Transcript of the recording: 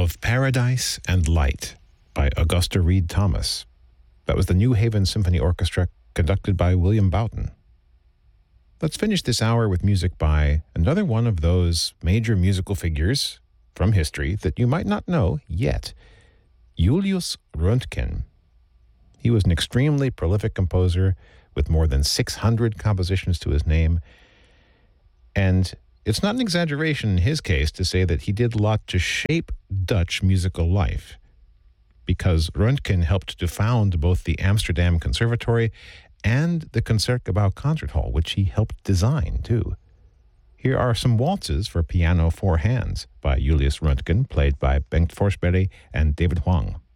of Paradise and Light by Augusta Reed Thomas. That was the New Haven Symphony Orchestra, conducted by William Boughton. Let's finish this hour with music by another one of those major musical figures from history that you might not know yet, Julius Röntgen. He was an extremely prolific composer with more than 600 compositions to his name, and it's not an exaggeration in his case to say that he did a lot to shape Dutch musical life, because Röntgen helped to found both the Amsterdam Conservatory and the Concertgebouw Concert Hall, which he helped design, too. Here are some waltzes for piano 4 hands by Julius Röntgen, played by Bengt Forsberg and David Hwang.